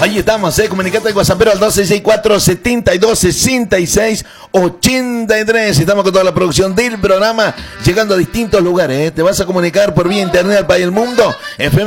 Ahí estamos, comunicate al WhatsApp al 2664-7266-83. Estamos con toda la producción del programa, llegando a distintos lugares. Te vas a comunicar por vía internet al país del mundo. FM